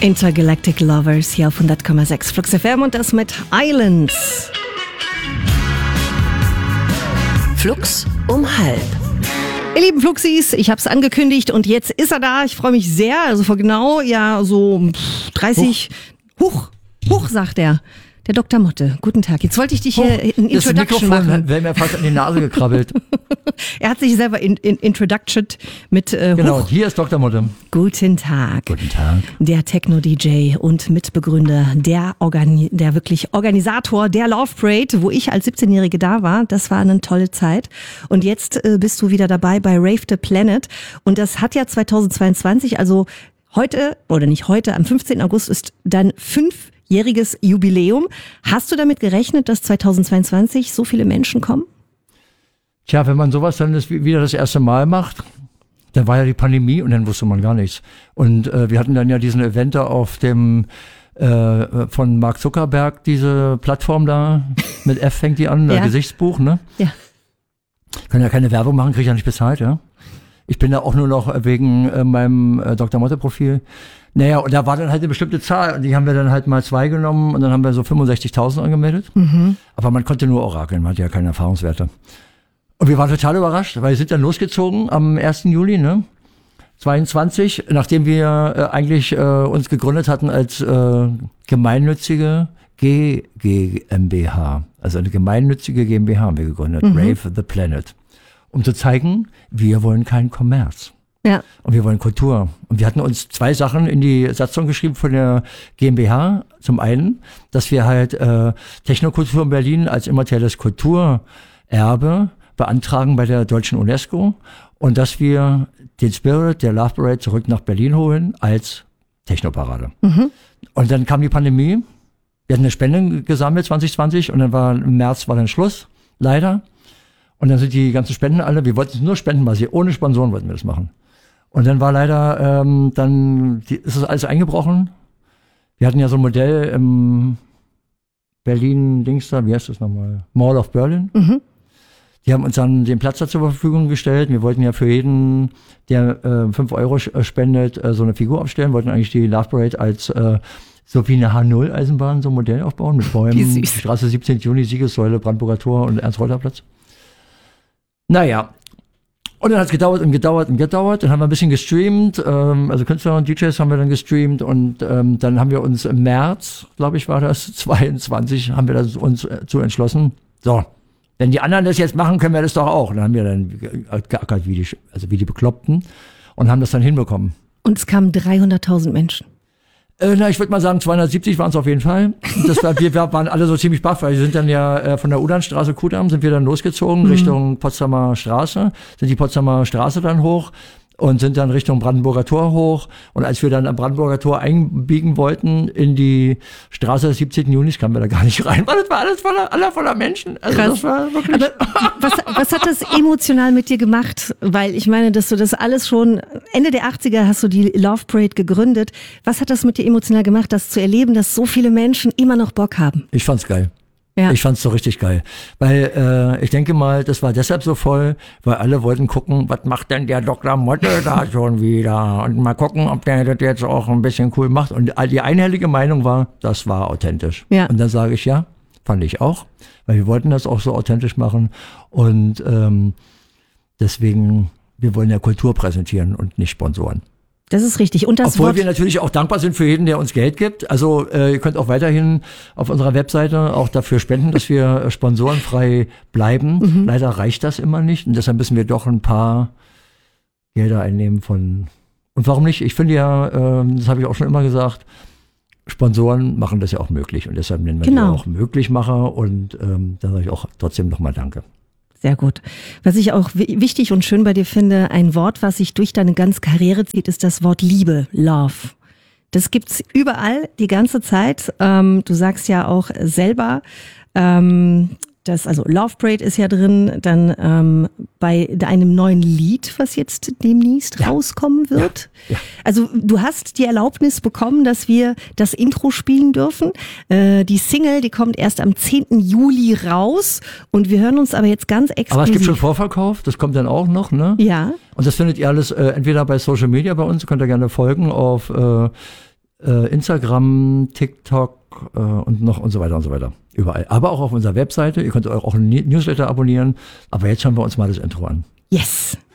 Intergalactic Lovers hier auf 100,6 Flux FM und das mit Islands. Flux um halb. Ihr lieben Fluxis, ich habe es angekündigt und jetzt ist er da. Ich freue mich sehr. Also vor genau, so 30... Huch, sagt er. Der Dr. Motte, guten Tag. Jetzt wollte ich dich hier in Introduction machen. Das Mikrofon wäre mir fast an die Nase gekrabbelt. Er hat sich selber in Introduction mit Genau, hier ist Dr. Motte. Guten Tag. Guten Tag. Der Techno-DJ und Mitbegründer, der wirklich Organisator der Love Parade, wo ich als 17-Jährige da war. Das war eine tolle Zeit. Und jetzt bist du wieder dabei bei Rave the Planet. Und das hat ja 2022, also heute, oder nicht heute, am 15. August ist dann 5-jähriges Jubiläum. Hast du damit gerechnet, dass 2022 so viele Menschen kommen? Tja, wenn man sowas dann wieder das erste Mal macht, dann war ja die Pandemie und dann wusste man gar nichts. Und wir hatten dann ja diesen Event da auf dem von Mark Zuckerberg, diese Plattform da, mit F fängt die an, Ja. Gesichtsbuch, ne? Ja. Können ja keine Werbung machen, kriege ich ja nicht bezahlt, ja? Ich bin da auch nur noch wegen meinem Dr. Motte-Profil. Naja, und da war dann halt eine bestimmte Zahl und die haben wir dann halt mal 2 genommen und dann haben wir so 65.000 angemeldet. Mhm. Aber man konnte nur orakeln, man hatte ja keine Erfahrungswerte. Und wir waren total überrascht, weil wir sind dann losgezogen am 1. Juli, ne? 22, nachdem wir eigentlich uns gegründet hatten als gemeinnützige GmbH. Also eine gemeinnützige GmbH haben wir gegründet, Rave the Planet. Um zu zeigen, wir wollen keinen Kommerz. Ja. Und wir wollen Kultur. Und wir hatten uns 2 Sachen in die Satzung geschrieben von der GmbH. Zum einen, dass wir halt Technokultur in Berlin als immaterielles Kulturerbe beantragen bei der deutschen UNESCO und dass wir den Spirit der Love Parade zurück nach Berlin holen als Technoparade. Mhm. Und dann kam die Pandemie. Wir hatten eine Spende gesammelt 2020 und dann im März war dann Schluss, leider. Und dann sind die ganzen Spenden alle, wir wollten es nur spendenbasiert, ohne Sponsoren wollten wir das machen. Und dann war leider, ist das alles eingebrochen. Wir hatten ja so ein Modell im Berlin-Dings da, wie heißt das nochmal? Mall of Berlin. Mhm. Die haben uns dann den Platz da zur Verfügung gestellt. Wir wollten ja für jeden, der 5 Euro spendet, so eine Figur aufstellen, wollten eigentlich die Love Parade als so wie eine H0-Eisenbahn so ein Modell aufbauen mit Bäumen, Straße 17. Juni, Siegessäule, Brandenburger Tor und Ernst-Reuter-Platz. Naja, und dann hat es gedauert. Dann haben wir ein bisschen gestreamt, also Künstler und DJs haben wir dann gestreamt und dann haben wir uns im März, glaube ich war das, 22, haben wir das uns zu entschlossen, so, wenn die anderen das jetzt machen, können wir das doch auch. Und dann haben wir dann geackert wie die Bekloppten und haben das dann hinbekommen. Und es kamen 300.000 Menschen. Ich würde mal sagen, 270 waren es auf jeden Fall. Wir waren alle so ziemlich baff, weil wir sind dann ja von der Udannstraße, Kudamm, sind wir dann losgezogen Richtung Potsdamer Straße, sind die Potsdamer Straße dann hoch und sind dann Richtung Brandenburger Tor hoch. Und als wir dann am Brandenburger Tor einbiegen wollten in die Straße des 17. Junis, kamen wir da gar nicht rein, weil das war alles voller Menschen. Also krass. Das war wirklich. Aber was hat das emotional mit dir gemacht? Weil ich meine, dass du das alles schon, Ende der 80er hast du die Love Parade gegründet. Was hat das mit dir emotional gemacht, das zu erleben, dass so viele Menschen immer noch Bock haben? Ich fand's geil. Ja. Ich fand's so richtig geil. Weil ich denke mal, das war deshalb so voll, weil alle wollten gucken, was macht denn der Dr. Motte da schon wieder? Und mal gucken, ob der das jetzt auch ein bisschen cool macht. Und die einhellige Meinung war, das war authentisch. Ja. Und dann sage ich, ja, fand ich auch. Weil wir wollten das auch so authentisch machen. Und deswegen, wir wollen ja Kultur präsentieren und nicht Sponsoren. Das ist richtig. Und das Obwohl wir natürlich auch dankbar sind für jeden, der uns Geld gibt. Also ihr könnt auch weiterhin auf unserer Webseite auch dafür spenden, dass wir sponsorenfrei bleiben. Mhm. Leider reicht das immer nicht und deshalb müssen wir doch ein paar Gelder einnehmen von... Und warum nicht? Ich finde ja, das habe ich auch schon immer gesagt, Sponsoren machen das ja auch möglich und deshalb nennen wir die auch Möglichmacher und da sage ich auch trotzdem nochmal Danke. Sehr gut. Was ich auch wichtig und schön bei dir finde, ein Wort, was sich durch deine ganze Karriere zieht, ist das Wort Liebe, Love. Das gibt's überall die ganze Zeit. Du sagst ja auch selber, also Love Parade ist ja drin, dann bei einem neuen Lied, was jetzt demnächst rauskommen wird. Ja. Also du hast die Erlaubnis bekommen, dass wir das Intro spielen dürfen. Die Single, die kommt erst am 10. Juli raus und wir hören uns aber jetzt ganz exklusiv. Aber es gibt schon Vorverkauf, das kommt dann auch noch, ne? Ja. Und das findet ihr alles entweder bei Social Media bei uns, könnt ihr gerne folgen auf Instagram, TikTok und noch und so weiter und so weiter. Überall. Aber auch auf unserer Webseite. Ihr könnt auch einen Newsletter abonnieren. Aber jetzt schauen wir uns mal das Intro an. Yes!